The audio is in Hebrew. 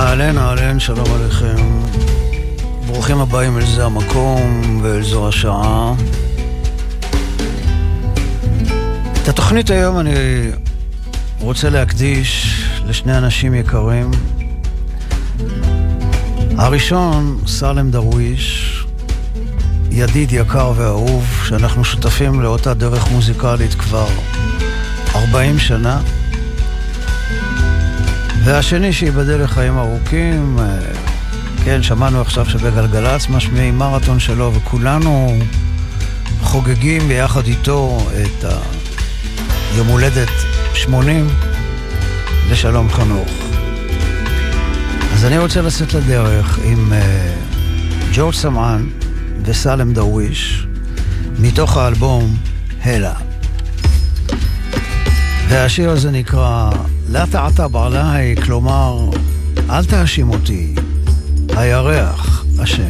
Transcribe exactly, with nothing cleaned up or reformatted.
אהלן, אהלן, שלום עליכם. ברוכים הבאים אל זה המקום ואל זו השעה. את התוכנית היום אני רוצה להקדיש לשני אנשים יקרים. הראשון, סלם דרוויש, ידיד יקר ואהוב, שאנחנו שותפים לאותה דרך מוזיקלית כבר ארבעים שנה. והשני שיבדל לחיים ארוכים, כן, שמענו עכשיו שבגלגלץ משמיעים מרתון שלו, וכולנו חוגגים ביחד איתו את יום הולדת שמונים לשלום חנוך. אז אני רוצה לצאת לדרך עם ג'ורג' סמען וסלם דרוויש מתוך האלבום הלה. והשיר הזה נקרא לא תעתב עליי, כלומר אל תאשים אותי, הירח.